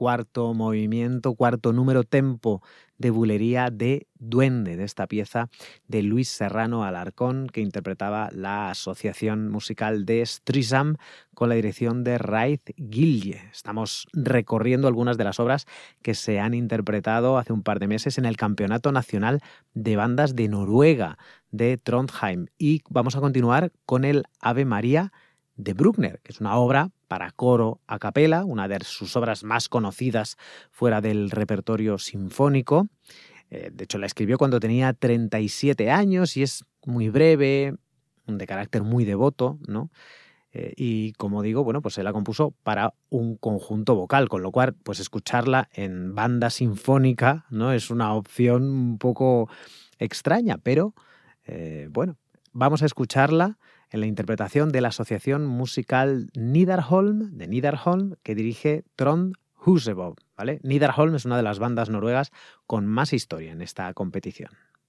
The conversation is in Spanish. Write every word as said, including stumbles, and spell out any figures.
cuarto movimiento, cuarto número, tempo de bulería de Duende, de esta pieza de Luis Serrano Alarcón, que interpretaba la Asociación Musical de Streisand con la dirección de Raith Gilje. Estamos recorriendo algunas de las obras que se han interpretado hace un par de meses en el Campeonato Nacional de Bandas de Noruega de Trondheim, y vamos a continuar con el Ave María de Bruckner, que es una obra para coro a capela, una de sus obras más conocidas fuera del repertorio sinfónico. Eh, de hecho, la escribió cuando tenía treinta y siete años y es muy breve, de carácter muy devoto, ¿no? Eh, y como digo, bueno, pues se la compuso para un conjunto vocal, con lo cual, pues escucharla en banda sinfónica, ¿no? Es una opción un poco extraña, pero eh, bueno, vamos a escucharla en la interpretación de la Asociación Musical Nidarholm, de Nidarholm, que dirige Trond Husebø, ¿vale? Nidarholm es una de las bandas noruegas con más historia en esta competición.